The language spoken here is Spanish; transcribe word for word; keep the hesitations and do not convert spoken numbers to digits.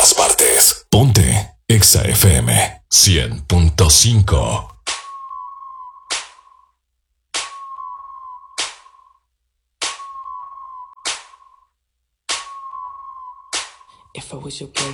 todas partes. Ponte Exa F M cien punto cinco. If I was your boy,